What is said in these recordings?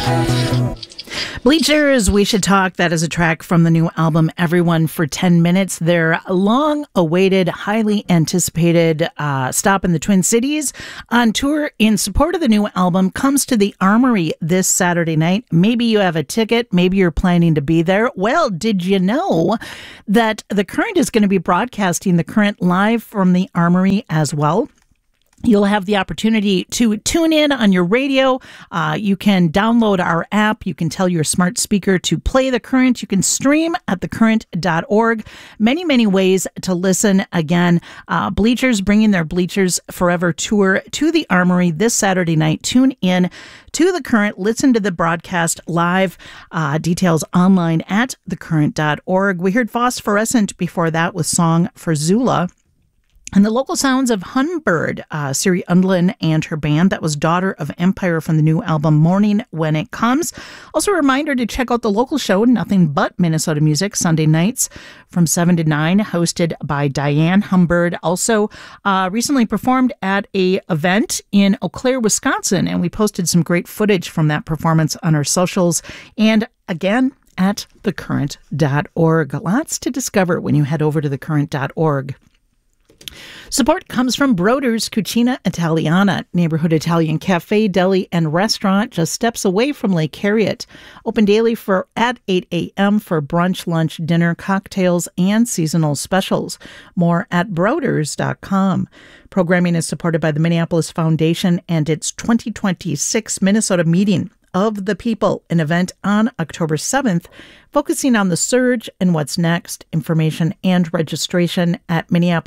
Bleachers, We Should Talk. That is a track from the new album, Everyone for 10 Minutes. Their long-awaited, highly anticipated stop in the Twin Cities on tour in support of the new album comes to the Armory this Saturday night. Maybe you have a ticket. Maybe you're planning to be there. Well, did you know that The Current is going to be broadcasting The Current live from the Armory as well? You'll have the opportunity to tune in on your radio. You can download our app. You can tell your smart speaker to play The Current. You can stream at thecurrent.org. Many, many ways to listen. Again, Bleachers bringing their Bleachers Forever tour to the Armory this Saturday night. Tune in to The Current. Listen to the broadcast live. Details online at thecurrent.org. We heard Phosphorescent before that with Song for Zula. And the local sounds of Humbird, Siri Undlin and her band. That was Daughter of Empire from the new album Morning When It Comes. Also a reminder to check out the local show, Nothing But Minnesota Music, Sunday nights from 7 to 9, hosted by Diane Humbird. Also recently performed at a event in Eau Claire, Wisconsin, and we posted some great footage from that performance on our socials. And again, at thecurrent.org. Lots to discover when you head over to thecurrent.org. Support comes from Broder's Cucina Italiana, neighborhood Italian cafe, deli, and restaurant just steps away from Lake Harriet. Open daily at 8 a.m. for brunch, lunch, dinner, cocktails, and seasonal specials. More at broders.com. Programming is supported by the Minneapolis Foundation and its 2026 Minnesota Meeting of the People, an event on October 7th, focusing on the surge and what's next. Information and registration at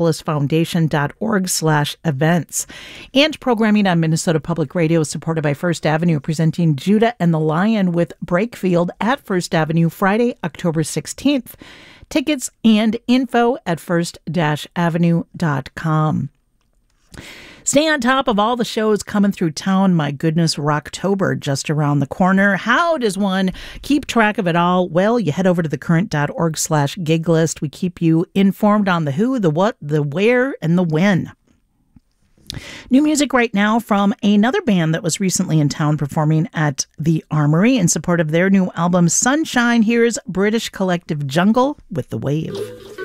minneapolisfoundation.org/events. And programming on Minnesota Public Radio is supported by First Avenue, presenting Judah and the Lion with Brakefield at First Avenue Friday, October 16th. Tickets and info at first-avenue.com. Stay on top of all the shows coming through town. My goodness, Rocktober just around the corner. How does one keep track of it all? Well, you head over to thecurrent.org/gig list. We keep you informed on the who, the what, the where, and the when. New music right now from another band that was recently in town performing at the Armory in support of their new album, Sunshine. Here's British collective Jungle with The Wave.